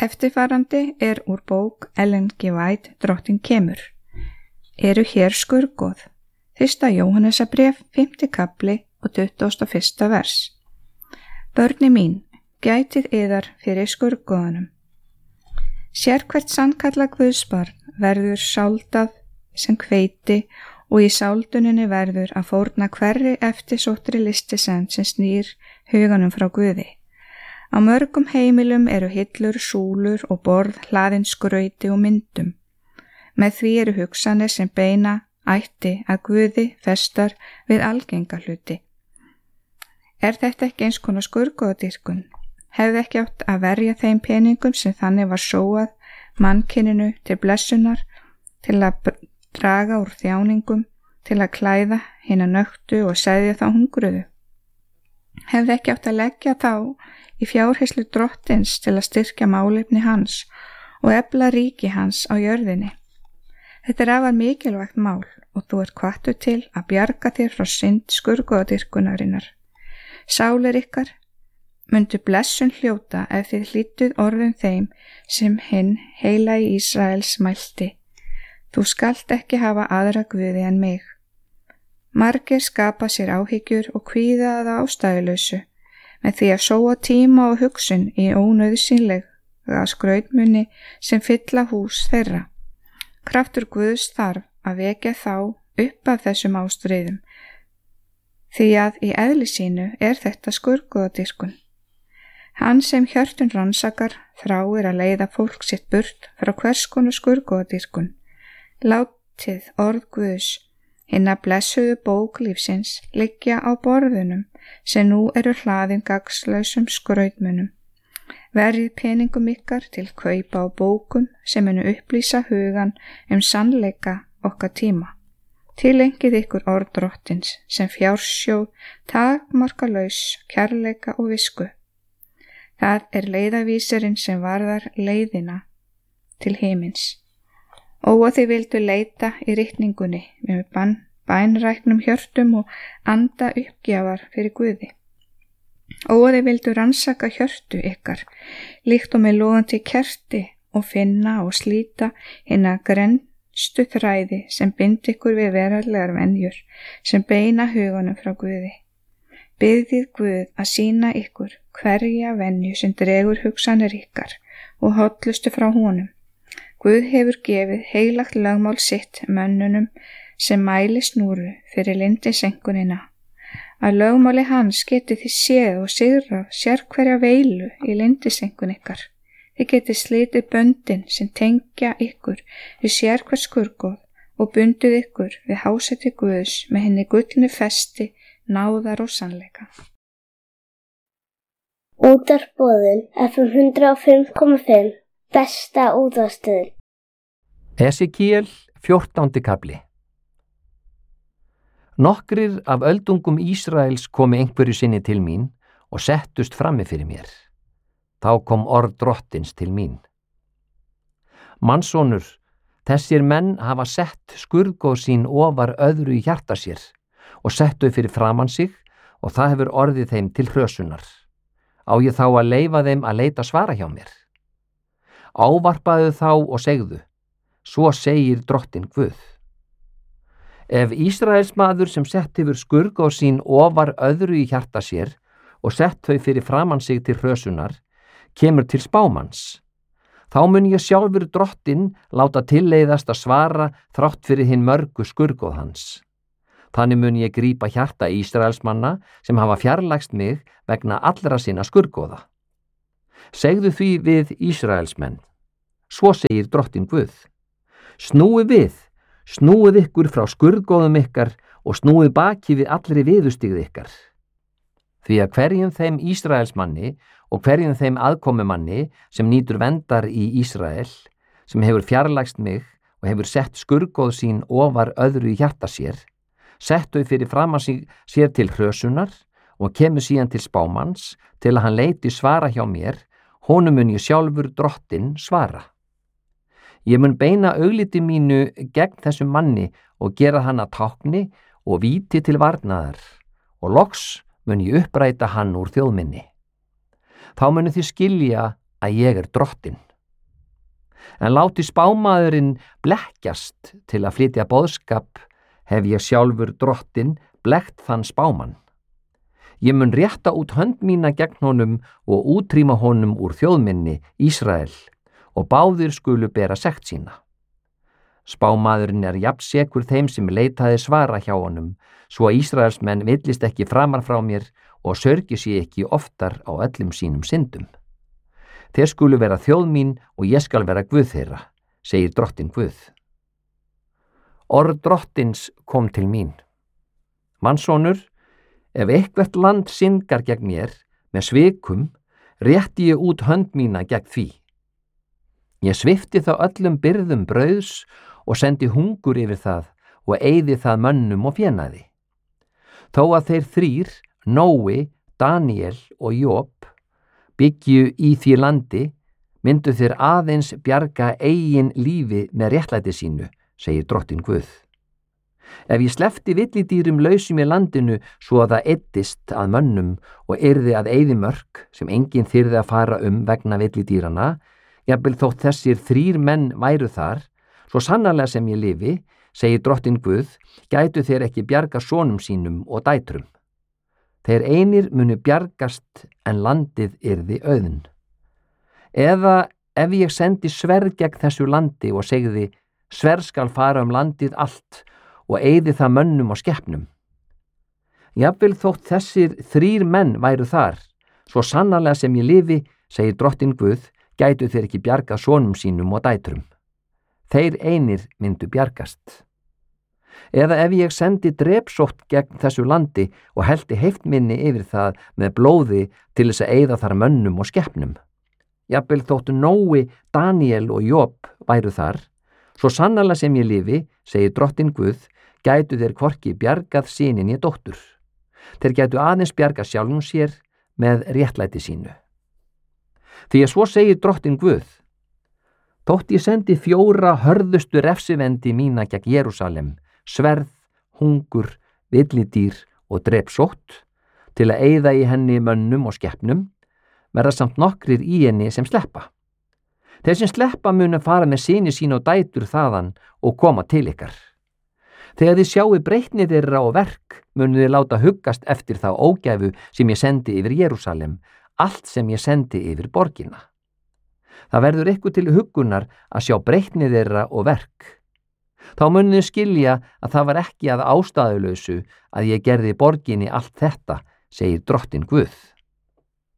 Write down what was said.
Eftirfarandi úr bók Ellen G. White Drottinn kemur. Eru hér skurðgoð. 1. Jóhannesarbréf, 5. kafli og 21. vers. Börni mín, gætið yðar fyrir skurðgoðunum. Sérhvert sannkalla Guðsbarn verður sáldað sem hveiti og í sálduninni verður að fórna hverri eftirsóttri listisend sem snýr huganum frá Guði. Á mörgum heimilum eru hillur, súlur og borð hlaðin skrauti og myndum. Með því eru hugsanir sem beina ætti að Guði festar við algenga hluti. Þetta ekki eins konar skurðgoðadýrkun? Hefði ekki átt að verja þeim peningum sem þannig var sóað mannkyninu til blessunar, til að draga úr þjáningum, til að klæða hina nöktu og seðja þá hungruðu? Hefði ekki átt að leggja þá í fjárherslu drottins til að styrkja málefni hans og efla ríki hans á jörðinni? Þetta afar mikilvægt mál og þú hvattur til að bjarga þér frá synd skurðgoðadýrkunarinnar. Sálir ykkar mundu blessun hljóta ef þið hlýdduð orðum þeim sem hinn heilagi Ísraels mælti. Þú skalt ekki hafa aðra guði en mig. Margir skapa sér áhyggjur og kvíða að ástæðulausu með því að sóa tíma og hugsun í ónauðsynlega skrautmunni sem fylla hús þeirra. Kraftur Guðs þarf að vekja þá upp af þessum ástríðum, því að í eðli sínu þetta skurðgoðadýrkun. Hann sem hjörtun rannsakar þráir að leiða fólk sitt burt frá hvers konar skurðgoðadýrkun. Látið orð Guðs, hinna blessuðu bók lífsins, liggja á borðunum sem nú eru hlaðin gagnslausum skrautmunum. Verið peningum ykkar til kaupa á bókum sem munu upplýsa hugan sannleika okkar tíma. Tilengið ykkur orð drottins sem fjársjóð, takmarkalaus, kærleika og visku. Það leiðavísirinn sem varðar leiðina til himins. Og þið vildu leita í ritningunni með bænræknum hjörtum og anda uppgjafar fyrir Guði. Og þið vildu rannsaka hjörtu ykkar, líkt og með logandi kerti og finna og slíta hina grennstu þræði sem bind ykkur við veraldlegar venjur, sem beina hugunum frá Guði. Biðið Guð að sýna ykkur hverja venju sem dregur hugsanir ykkar og hollustu frá honum. Guð hefur gefið heilagt lögmál sitt mönnunum sem mæli snúru fyrir lindisenkunina. Að lögmáli hans getið þið séð og sigrað sérhverja veilu í lindisenkun ykkar. Þið getið slitið böndin sem tengja ykkur við sérhver skurðgoð og bundið ykkur við hásæti Guðs með hinni gullnu festi, náðar og sannleika. Útvarpsboðun FM 105.5 besta útvarpsstöðin. Esekíel 14. kafli. Nokkrir af öldungum Ísraels komu einhverju sinni til mín og settust frammi fyrir mér. Þá kom orð drottins til mín. Mannssonur, þessir menn hafa sett skurðgoð sín ofar öðru í hjarta sér og sett þau fyrir framan sig og það hefur orðið þeim til hrösunar. Á ég þá að leyfa þeim að leita svara hjá mér? Ávarpaðu þá og segðu, svo segir drottinn Guð. Ef Ísraels maður sem sett hefur skurðgoð sín ofar öðru í hjarta sér og sett þau fyrir framan sig til hrösunar, kemur til spámanns, þá mun ég sjálfur drottinn láta tilleiðast að svara þrátt fyrir hinn mörgu skurðgoð hans. Þannig mun ég grípa hjarta Ísraels manna sem hafa fjarlægst mig vegna allra sinna skurðgoða. Segðu því við Ísraels menn, svo segir drottinn Guð, snúið ykkur frá skurðgoðum ykkar og snúið baki við allri viðustigð ykkar. Því að hverjum þeim Ísraels manni og hverjum þeim aðkomumanni sem nýtur verndar í Ísrael, sem hefur fjarlægst mig og hefur sett skurðgoð sín ofar öðru í hjarta sér, sett þau fyrir framan sér til hrösunar og kemur síðan til spámanns til að hann leiti svara hjá mér, honum mun ég sjálfur drottinn svara. Ég mun beina augliti mínu gegn þessum manni og gera hann að tákni og víti til varnaðar og loks mun ég uppræta hann úr þjóð minni. Þá munu þið skilja að ég drottinn. En láti spámaðurinn blekkjast til að flytja boðskap, hef ég sjálfur Drottinn blekkt þann spámann. Ég mun rétta út hönd mína gegn honum og útrýma honum úr þjóðminni, Ísrael, og báðir skulu bera sekt sína. Spámaðurinn jafnsekur þeim sem leitaði svara hjá honum, svo að Ísraelsmenn villist ekki framar frá mér og sörgi sig ekki oftar á öllum sínum syndum. Þeir skulu vera þjóð mín og ég skal vera Guð þeirra, segir Drottinn Guð. Orð Drottins kom til mín. Mannssonur, ef eitthvert land syngar gegn mér með svikum, rétti ég út hönd mína gegn því. Ég svipti þá öllum byrðum brauðs og sendi hungur yfir það og eyði það mönnum og fénaði. Þó að þeir þrír, Nói, Daniel og Job, byggju í því landi, myndu þeir aðeins bjarga eigin lífi með réttlæti sínu, segir Drottinn Guð. Ef ég sleppti villidýrum lausum í landinu svo að það eyddist að mönnum og yrði að eyðimörk sem enginn þyrði að fara vegna villidýranna, jafnvel þótt þessir 3 menn væru þar, svo sannarlega sem ég lifi, segir Drottinn Guð, gætu þeir ekki bjarga sonum sínum og dætrum. Þeir einir munu bjargast en landið yrði auðn. Eða ef ég sendi sverð gegn þessu landi og segði, sverð skal fara landið allt og eyði það mönnum og skepnum. Jafnvel þótt þessir 3 menn væru þar, svo sannarlega sem ég lifi, segir Drottinn Guð, gætu þeir ekki bjarga sonum sínum og dætrum. Þeir einir myndu bjargast. Eða ef ég sendi drepsótt gegn þessu landi og heldi heift minni yfir það með blóði til þess að eyða þar mönnum og skepnum. Jafnvel þóttu Nói, Daniel og Job væru þar, svo sannarlega sem ég lifi, segir Drottinn Guð, gætu þeir hvorki bjargað synin í dóttur. Þeir gætu aðeins bjarga sjálfum sér með réttlæti sínu. Því að svo segir Drottinn Guð, þótt ég sendi 4 hörðustu refsivendi mína gegn Jerúsalem, sverð, hungur, villidýr og drepsótt, til að eyða í henni mönnum og skepnum, verða samt nokkrir í henni sem sleppa. Þeir sem sleppa munu fara með syni sín og dætur þaðan og koma til ykkar. Þegar þið sjáu breytni þeirra og verk, munu þið láta huggast eftir þá ógæfu sem ég sendi yfir Jerúsalem, allt sem ég sendi yfir borgina. Það verður ykkur til huggunar að sjá breytni þeirra og verk. Þá munið skilja að það var ekki að ástæðulausu að ég gerði borginni allt þetta, segir Drottinn Guð.